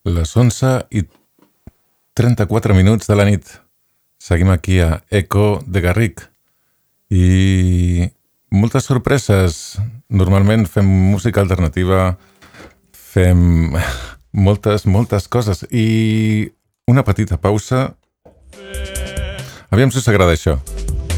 Les 11:34 de la nit. Seguim aquí a Eco de Garric. I moltes sorpreses. Normalment fem música alternativa, fem moltes coses. I una petita pausa. Aviam si us agrada això.